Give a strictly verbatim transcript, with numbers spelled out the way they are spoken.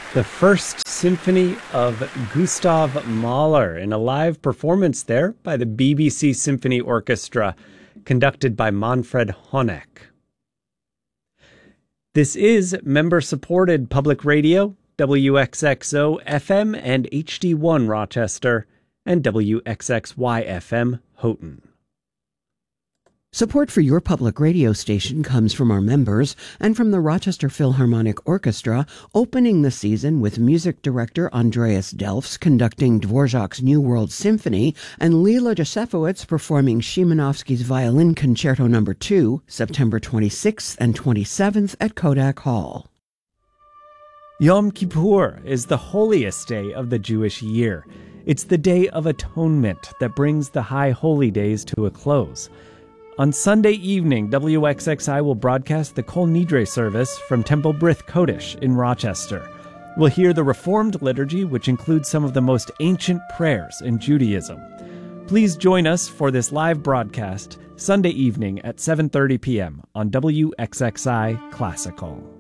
The First Symphony of Gustav Mahler in a live performance there by the B B C Symphony Orchestra, conducted by Manfred Honeck. This is member-supported public radio, W X X O F M and H D one Rochester, and W X X Y F M Houghton. Support for your public radio station comes from our members and from the Rochester Philharmonic Orchestra, opening the season with music director Andreas Delfs conducting Dvorak's New World Symphony and Leela Josefowitz performing Szymanowski's Violin Concerto Number two, September twenty-sixth and twenty-seventh at Kodak Hall. Yom Kippur is the holiest day of the Jewish year. It's the Day of Atonement that brings the High Holy Days to a close. On Sunday evening, W X X I will broadcast the Kol Nidre service from Temple Brith Kodesh in Rochester. We'll hear the Reformed liturgy, which includes some of the most ancient prayers in Judaism. Please join us for this live broadcast Sunday evening at seven thirty p.m. on W X X I Classical.